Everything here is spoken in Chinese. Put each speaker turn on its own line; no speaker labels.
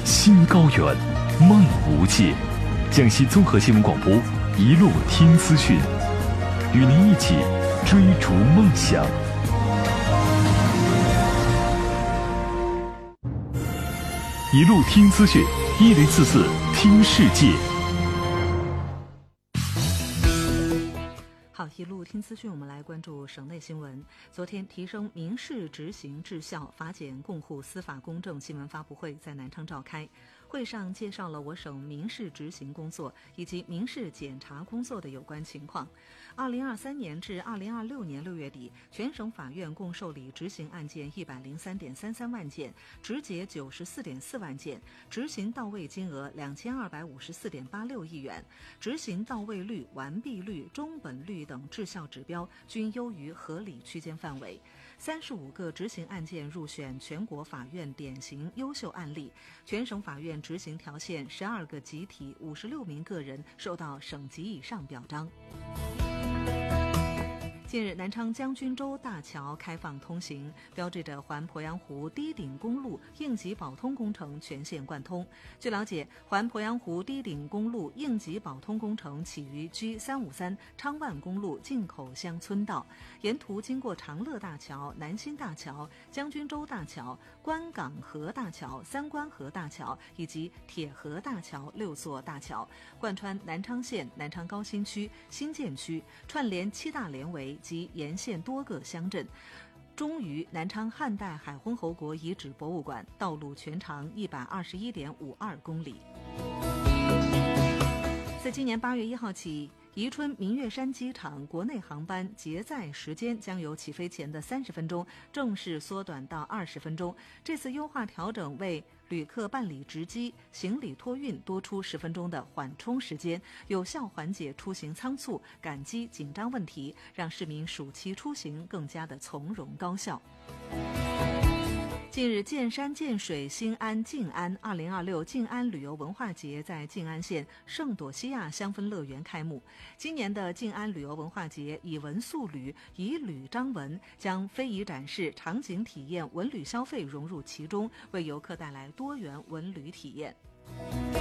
心高远，梦无界。江西综合新闻广播，一路听资讯，与您一起追逐梦想。一路听资讯，1044听世界。
好，一路听资讯，我们来关注省内新闻。昨天，提升民事执行质效、法检共护司法公正新闻发布会在南昌召开。会上介绍了我省民事执行工作以及民事检查工作的有关情况。2023年至2026年6月底，全省法院共受理执行案件103.33万件，执结94.4万件，执行到位金额2254.86亿元，执行到位率、完毕率、中本率等质效指标均优于合理区间范围。35个执行案件入选全国法院典型优秀案例，全省法院执行条线12个集体56名个人受到省级以上表彰。近日，南昌将军洲大桥开放通行，标志着环鄱阳湖堤顶公路应急保通工程全线贯通。据了解，环鄱阳湖堤顶公路应急保通工程起于 G353 昌万公路进口乡村道，沿途经过长乐大桥、南新大桥、将军洲大桥、关港河大桥、三关河大桥以及铁河大桥6座大桥，贯穿南昌县、南昌高新区、新建区，串联7大连围及沿线多个乡镇，终于南昌汉代海昏侯国遗址博物馆，道路全长121.52公里。自今年8月1号起，宜春明月山机场国内航班结载时间将由起飞前的30分钟正式缩短到20分钟。这次优化调整为旅客办理值机、行李托运多出10分钟的缓冲时间，有效缓解出行仓促、赶机紧张问题，让市民暑期出行更加的从容高效。近日，见山见水新安静安2026静安旅游文化节在静安县圣朵西亚香氛乐园开幕。今年的静安旅游文化节以文塑旅，以旅彰文，将非遗展示、场景体验、文旅消费融入其中，为游客带来多元文旅体验。